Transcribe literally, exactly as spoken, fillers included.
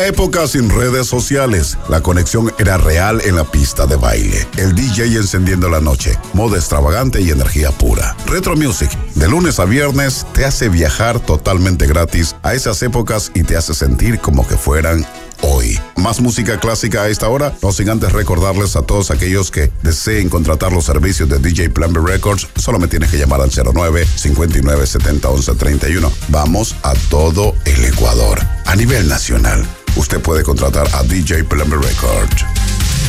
época sin redes sociales. La conexión era real en la pista de baile. El D J encendiendo la noche. Moda extravagante y energía pura. Retro Music, de lunes a viernes, te hace viajar totalmente gratis a esas épocas y te hace sentir como que fueran hoy. Más música clásica a esta hora, no sin antes recordarles a todos aquellos que deseen contratar los servicios de D J Plan B Records, solo me tienes que llamar al cero nueve, cincuenta y nueve, setenta, once, treinta y uno. Vamos a todo el Ecuador. A nivel nacional, usted puede contratar a D J Plan B Records.